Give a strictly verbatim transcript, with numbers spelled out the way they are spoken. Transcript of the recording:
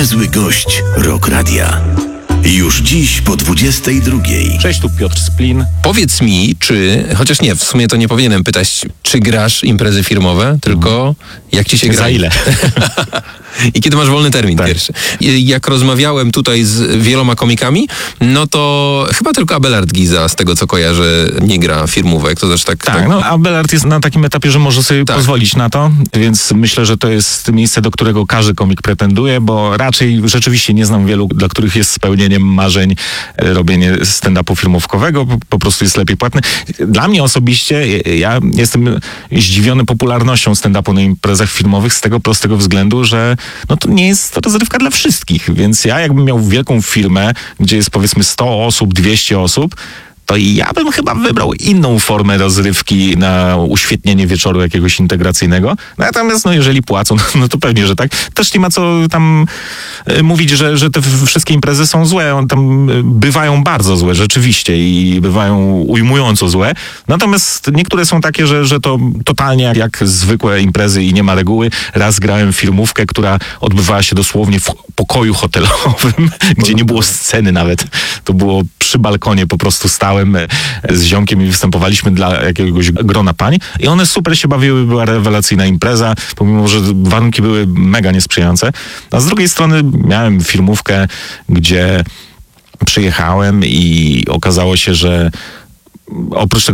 Niezły gość Rock Radia. Już dziś po dwudziestej drugiej. Cześć, tu Piotr Splin. Powiedz mi, czy, chociaż nie, w sumie to nie powinienem pytać, czy grasz imprezy firmowe, tylko jak ci się gra? Za ile? I kiedy masz wolny termin Tak. pierwszy. I jak rozmawiałem tutaj z wieloma komikami, no to chyba tylko Abelard Giza, z tego co kojarzę, nie gra firmówek. To znaczy tak... Tak, to... no Abelard jest na takim etapie, że może sobie Tak. pozwolić na to, więc myślę, że to jest miejsce, do którego każdy komik pretenduje, bo raczej rzeczywiście nie znam wielu, dla których jest spełnieniem marzeń e, robienie stand-upu filmówkowego, po, po prostu jest lepiej płatny. Dla mnie osobiście, ja jestem zdziwiony popularnością stand-upu na imprezach filmowych z tego prostego względu, że no to nie jest rozrywka dla wszystkich, więc ja jakbym miał wielką firmę, gdzie jest powiedzmy sto osób, dwieście osób, to ja bym chyba wybrał inną formę rozrywki na uświetnienie wieczoru jakiegoś integracyjnego. Natomiast no jeżeli płacą, no to pewnie, że tak. Też nie ma co tam y, mówić, że, że te wszystkie imprezy są złe. One tam y, bywają bardzo złe, rzeczywiście, i bywają ujmująco złe. Natomiast niektóre są takie, że, że to totalnie jak, jak zwykłe imprezy i nie ma reguły. Raz grałem filmówkę, która odbywała się dosłownie w pokoju hotelowym, gdzie nie było sceny nawet. To było przy balkonie, po prostu stałem z ziomkiem i występowaliśmy dla jakiegoś grona pań i one super się bawiły, była rewelacyjna impreza, pomimo że warunki były mega niesprzyjające. A z drugiej strony miałem filmówkę, gdzie przyjechałem i okazało się, że oprócz tego